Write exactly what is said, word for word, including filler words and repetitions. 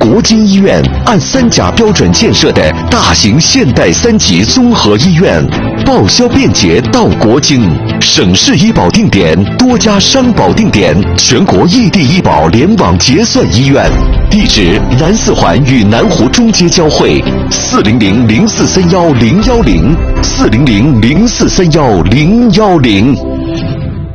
国金医院，按三甲标准建设的大型现代三级综合医院，报销便捷到国金，省市医保定点，多家商保定点，全国异地医保联网结算医院。地址：南四环与南湖中街交汇，四零零零四三幺零幺零，四零零零四三幺零幺零。